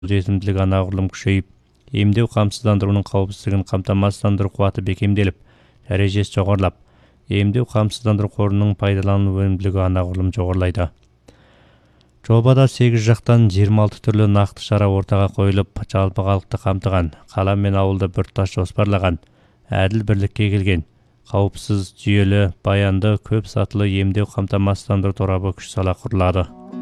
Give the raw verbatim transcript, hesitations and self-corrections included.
жетімділік анағұрлым күшейіп, емдеу қамсыздандыруының қауіпсіздігін қамтамасыздандыру қуаты бекемделіп, дәрежесі жоғарылап, емдеу қамсыздандыру қорының пайдалану өнімділігі анағұрлым жоғарылайды. Жобада сегіз жақтан жиырма алты түрлі нақты шара ортаға қойылып, жалпы халықты қамтыған, қала мен ауылды біртұтас жоспарлаған, әділ бірлікке келген, қауіпсіз, жүйелі, баянды, көп сатылы емдеу қамтамасыздандыру торабы күш сала құрылады.